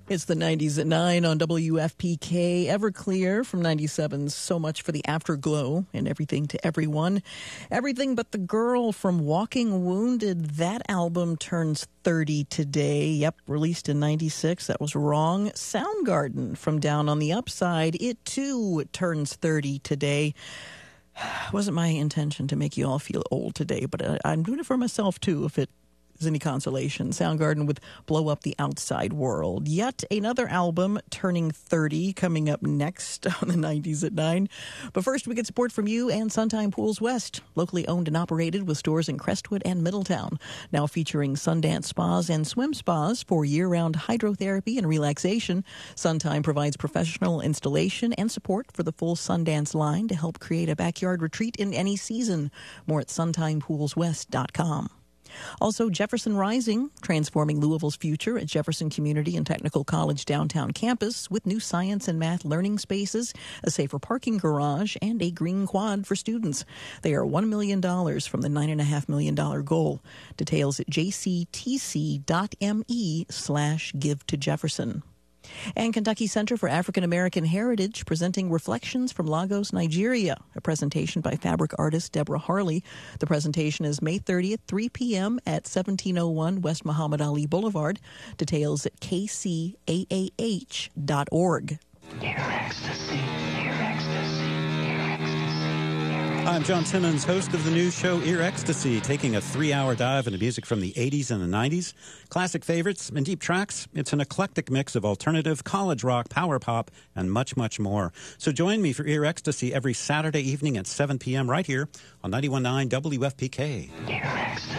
It's the 90s at 9 on WFPK, Everclear from 97's So Much for the Afterglow and Everything to Everyone. Everything But the Girl from Walking Wounded. That album turns 30 today. Yep, released in 96. That was wrong. Soundgarden from Down on the Upside. It too turns 30 today. It wasn't my intention to make you all feel old today, but I'm doing it for myself too, if it is any consolation. Soundgarden with Blow Up the Outside World. Yet another album turning 30 coming up next on the 90s at 9. But first, we get support from you and Suntime Pools West, locally owned and operated with stores in Crestwood and Middletown. Now featuring Sundance Spas and Swim Spas for year-round hydrotherapy and relaxation. Suntime provides professional installation and support for the full Sundance line to help create a backyard retreat in any season. More at suntimepoolswest.com. Also, Jefferson Rising, transforming Louisville's future at Jefferson Community and Technical College downtown campus with new science and math learning spaces, a safer parking garage, and a green quad for students. They are $1 million from the $9.5 million goal. Details at jctc.me/give to Jefferson. And Kentucky Center for African American Heritage presenting Reflections from Lagos, Nigeria, a presentation by fabric artist Deborah Harley. The presentation is May 30th, 3 p.m. at 1701 West Muhammad Ali Boulevard. Details at kcaah.org. Ear Ecstasy, Ear Ecstasy, Ear Ecstasy. I'm John Simmons, host of the news show Ear Ecstasy, taking a 3-hour dive into music from the 80s and the 90s, classic favorites and deep tracks. It's an eclectic mix of alternative, college rock, power pop, and much, much more. So join me for Ear Ecstasy every Saturday evening at 7 p.m. right here on 91.9 WFPK. Ear Ecstasy.